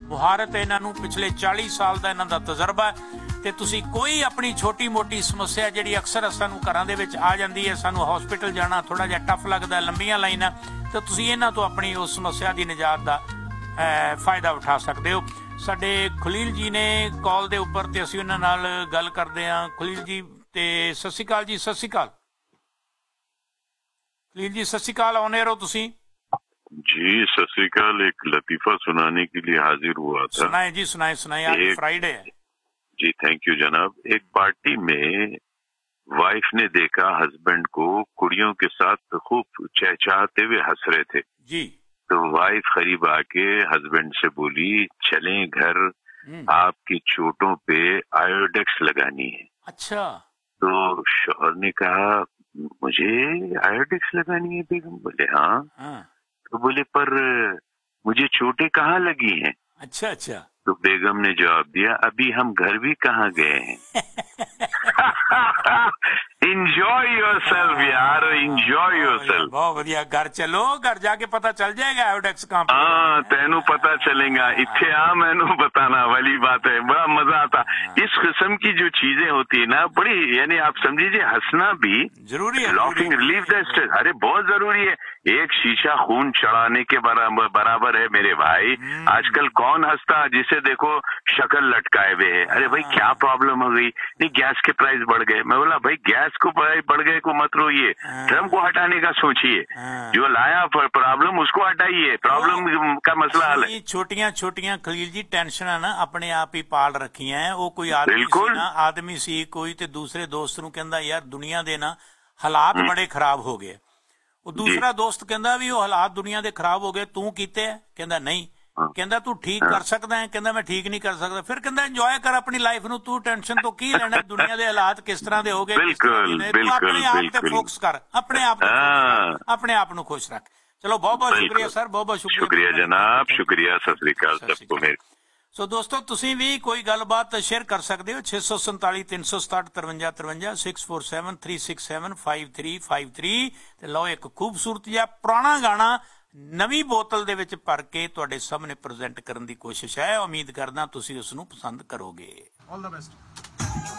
ਮੁਹਾਰਤ ਹੈ ਇਹਨਾਂ ਨੂੰ, ਪਿਛਲੇ 40 ਸਾਲ ਦਾ ਇਹਨਾਂ ਦਾ ਤਜਰਬਾ ਤੇ ਤੁਸੀਂ ਕੋਈ ਆਪਣੀ ਛੋਟੀ ਮੋਟੀ ਸਮੱਸਿਆ ਜਿਹੜੀ ਅਕਸਰ ਸਾਨੂੰ ਘਰਾਂ ਦੇ ਵਿੱਚ ਆ ਜਾਂਦੀ ਹੈ, ਸਾਨੂੰ ਹਸਪੀਟਲ ਜਾਣਾ ਥੋੜਾ ਜਿਹਾ ਟਫ ਲੱਗਦਾ, ਲੰਬੀਆਂ ਲਾਈਨਾਂ, ਤਾਂ ਤੁਸੀਂ ਇਹਨਾਂ ਤੋਂ ਆਪਣੀ ਉਸ ਸਮੱਸਿਆ ਦੀ ਨਿਜਾਤ ਦਾ ਫਾਇਦਾ ਉਠਾ ਸਕਦੇ ਹੋ। ਸਾਡੇ ਖਲੀਲ ਜੀ ਨੇ ਕਾਲ ਦੇ ਉੱਪਰ ਤੇ ਅਸੀਂ ਉਹਨਾਂ ਨਾਲ ਗੱਲ ਕਰਦੇ ਹਾਂ। ਖਲੀਲ ਜੀ ਤੇ ਸਤਿ ਸ਼੍ਰੀ ਅਕਾਲ ਜੀ। ਸਤਿ ਸ਼੍ਰੀ ਅਕਾਲ खलील जी, सत श्री अकाल। ऑन एयर हो तुसी जी? सत श्री अकाल। एक लतीफा सुनाने के लिए हाजिर हुआ था। सुनाए जी, सुनाए सुनाए। आज फ्राइडे है जी। थैंक यू जनाब। एक पार्टी में वाइफ ने देखा हस्बैंड को कुड़ियों के साथ खूब चहचहाते हुए हंस रहे थे जी। तो वाइफ करीब आके हस्बैंड से बोली, चलें घर, आपकी चोटों पे आयोडेक्स लगानी है। अच्छा। तो शौहर ने कहा, मुझे आयोडेक्स लगानी है बेगम? बोले हाँ। तो बोले, पर मुझे चोटें कहाँ लगी हैं? अच्छा अच्छा। तो बेगम ने जवाब दिया, अभी हम घर भी कहाँ गए हैं। इंजॉय योरसेल्फ यार, इंजॉय योरसेल्फ। बहुत बढ़िया। घर चलो, घर जाके पता चल जाएगा आयोडेक्स कहाँ पे। हाँ, तेनू पता चलेगा। इत्थे आ मैनू बताना वाली बात है। बड़ा मजा आता। इस किस्म की जो चीजें होती है ना, बड़ी, यानी आप समझिए हंसना भी जरूरी है। Laughing relieve the stress. अरे बहुत जरूरी है। एक शीशा खून चढ़ाने के बराबर है मेरे भाई। आजकल कौन हंसता जिसे देखो शक्ल लटकाए हुए है। अरे भाई क्या प्रॉब्लम हो गई? नहीं, गैस के प्राइस बढ़ गए। मैं बोला, भाई गैस को प्राइस बढ़ गए को मत रोइए, ड्रम को हटाने का सोचिए। जो लाया प्रॉब्लम उसको हटाइए, प्रॉब्लम का मसला हल है। छोटियां छोटियां खलील जी टेंशन ना अपने आप ही पाल रखी है। वो कोई आदमी सी कोई ते दूसरे दोस्त नूं कहंदा, यार दुनिया दे ना हालात बड़े खराब हो गए। वो दूसरा दोस्त कहंदा भी वो हालात दुनिया दे खराब हो गए, तू कीते है? कहंदा नहीं। कहंदा तू ठीक कर सकदा है? कहंदा मैं ठीक नहीं कर सकदा। फिर कहंदा इंजॉय कर अपनी लाइफ नूं, तू टेंशन तो की लेना, दुनिया दे हालात किस तरह दे हो गए, अपने आप ते फोकस कर, अपने आप नूं खुश रख। चलो बहुत बहुत शुक्रिया सर, बहुत बहुत शुक्रिया जनाब, शुक्रिया। सत श्री अकाल सबको मेरे। सो दोस्तों, तुसीं भी कोई गलबात शेयर कर सकते हो। 647 367 53 53 647 367 5353 ਤੇ ਲਓ ਇੱਕ ਖੂਬਸੂਰਤ ਜਿਹਾ ਪੁਰਾਣਾ ਗਾਣਾ ਨਵੀਂ ਬੋਤਲ ਦੇ ਵਿੱਚ ਭਰ ਕੇ ਤੁਹਾਡੇ ਸਾਹਮਣੇ ਪ੍ਰੈਜ਼ੈਂਟ ਕਰਨ ਦੀ ਕੋਸ਼ਿਸ਼ ਹੈ। ਉਮੀਦ ਕਰਦਾ ਤੁਸੀਂ ਉਸ ਨੂੰ ਪਸੰਦ ਕਰੋਗੇ। ਆਲ ਦਾ ਬੈਸਟ।